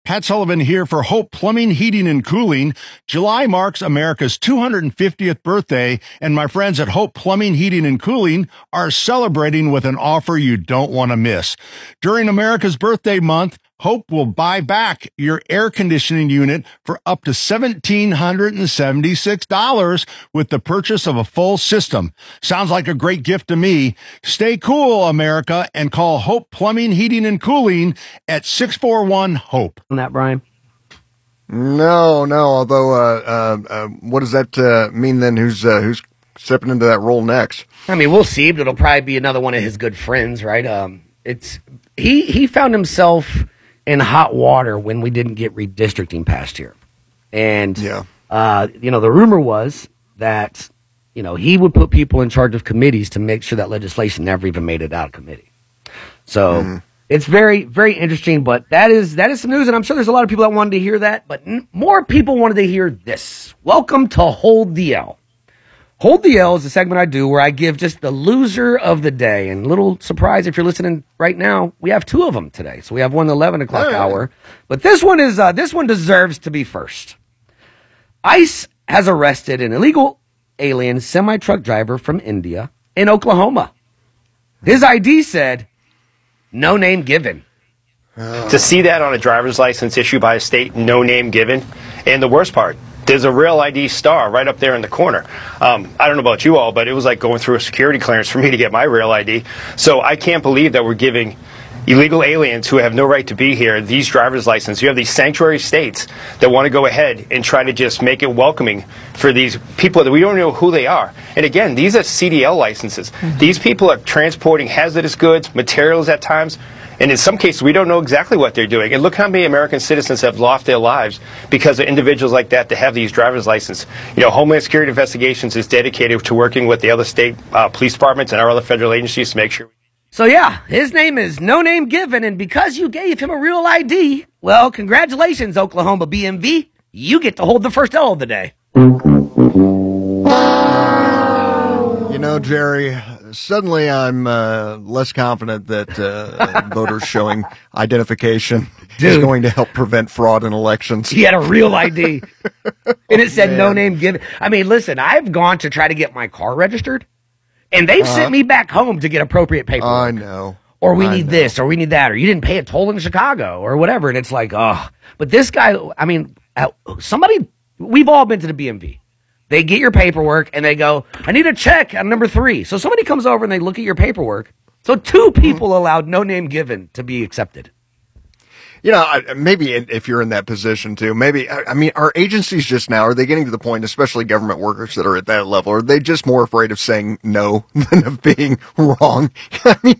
Pat Sullivan here for Hope Plumbing, Heating, and Cooling. July marks America's 250th birthday, and my friends at Hope Plumbing, Heating, and Cooling are celebrating with an offer you don't want to miss. During America's birthday month, Hope will buy back your air conditioning unit for up to $1,776 with the purchase of a full system. Sounds like a great gift to me. Stay cool, America, and call Hope Plumbing, Heating, and Cooling at 641-HOPE. On that, Brian? No. Although, what does that mean then? Who's stepping into that role next? I mean, we'll see, but it'll probably be another one of his good friends, right? He found himself in hot water when we didn't get redistricting passed here. And, the rumor was that, he would put people in charge of committees to make sure that legislation never even made it out of committee. So it's very, very interesting, but that is some news, and I'm sure there's a lot of people that wanted to hear that, but more people wanted to hear this. Welcome to Hold the L. Hold the L is a segment I do where I give just the loser of the day. And little surprise, if you're listening right now, we have two of them today. So we have one 11 o'clock hour. But this one deserves to be first. ICE has arrested an illegal alien semi-truck driver from India in Oklahoma. His ID said, "No name given." To see that on a driver's license issued by a state, no name given. And the worst part, there's a Real ID star right up there in the corner. I don't know about you all, but it was like going through a security clearance for me to get my Real ID. So I can't believe that we're giving illegal aliens who have no right to be here these driver's licenses. You have these sanctuary states that want to go ahead and try to just make it welcoming for these people that we don't know who they are. And again, these are CDL licenses. These people are transporting hazardous goods, materials at times. And in some cases, we don't know exactly what they're doing. And look how many American citizens have lost their lives because of individuals like that have these driver's licenses. Homeland Security Investigations is dedicated to working with the other state police departments and our other federal agencies to make sure. So yeah, his name is No Name Given, and because you gave him a real ID, well, congratulations, Oklahoma BMV. You get to hold the first L of the day. Jerry, suddenly I'm less confident that voters showing identification is going to help prevent fraud in elections. He had a real ID, and it said No Name Given. I mean, listen, I've gone to try to get my car registered, and they've sent me back home to get appropriate paperwork. I know. Or we need this, or we need that, or you didn't pay a toll in Chicago, or whatever. And it's like, but this guy, I mean, we've all been to the BMV. They get your paperwork, and they go, I need a check on number 3. So somebody comes over, and they look at your paperwork. So 2 people allowed No Name Given to be accepted. Maybe if you're in that position too, our agencies just now, are they getting to the point, especially government workers that are at that level, are they just more afraid of saying no than of being wrong? I mean,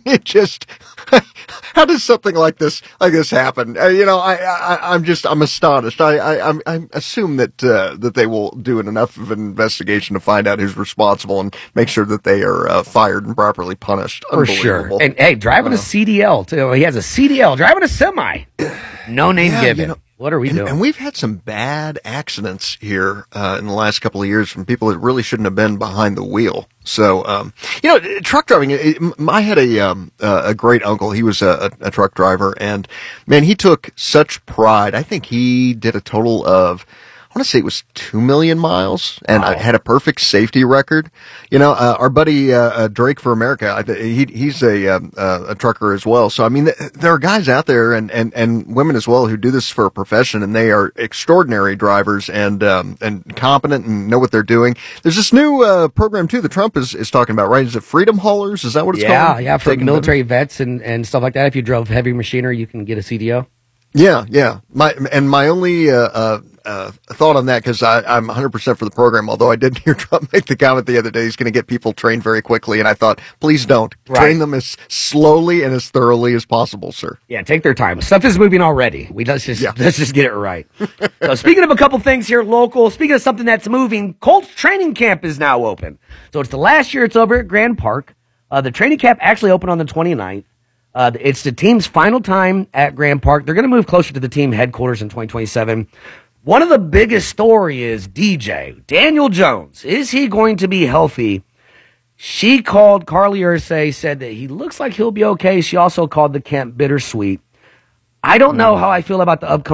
how does something like this happen? I'm astonished. I assume that they will do enough of an investigation to find out who's responsible and make sure that they are fired and properly punished. For sure. And hey, driving a CDL too. He has a CDL, driving a semi. No name given. What are we doing? And we've had some bad accidents here in the last couple of years from people that really shouldn't have been behind the wheel. So, truck driving, I had a great uncle. He was a truck driver, and man, he took such pride. I think he did a total of, I want to say it was 2 million miles, and I had a perfect safety record. Our buddy Drake for America, he's a trucker as well. So I mean, there are guys out there and women as well who do this for a profession, and they are extraordinary drivers and competent and know what they're doing. There's this new program too that Trump is talking about, right? Is it Freedom Haulers? Is that what it's called? Yeah, for military vets and stuff like that. If you drove heavy machinery, you can get a CDO. Yeah. My only thought on that, because I'm 100% for the program, although I did hear Trump make the comment the other day he's going to get people trained very quickly, and I thought, please don't. Right. Train them as slowly and as thoroughly as possible, sir. Yeah, take their time. Stuff is moving already. Let's just get it right. So speaking of a couple things here local, speaking of something that's moving, Colts training camp is now open. So it's the last year it's over at Grand Park. The training camp actually opened on the 29th. It's the team's final time at Grand Park. They're going to move closer to the team headquarters in 2027. One of the biggest story is DJ, Daniel Jones. Is he going to be healthy? She called Carly Ursay, said that he looks like he'll be okay. She also called the camp bittersweet. I don't know how I feel about the upcoming